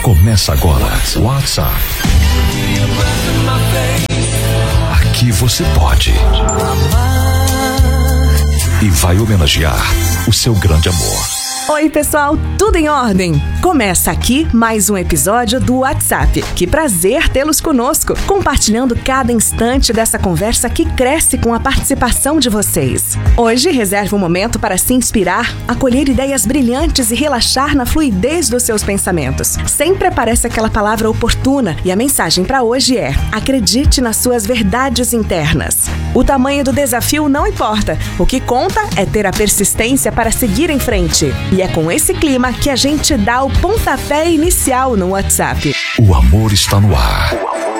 Começa agora. WhatsApp. Aqui você pode e vai homenagear o seu grande amor. Oi, pessoal, tudo em ordem? Começa aqui mais um episódio do WhatsApp. Que prazer tê-los conosco, compartilhando cada instante dessa conversa que cresce com a participação de vocês. Hoje, reserve um momento para se inspirar, acolher ideias brilhantes e relaxar na fluidez dos seus pensamentos. Sempre aparece aquela palavra oportuna e a mensagem para hoje é: acredite nas suas verdades internas. O tamanho do desafio não importa, o que conta é ter a persistência para seguir em frente. E é com esse clima que a gente dá o pontapé inicial no WhatsApp. O amor está no ar.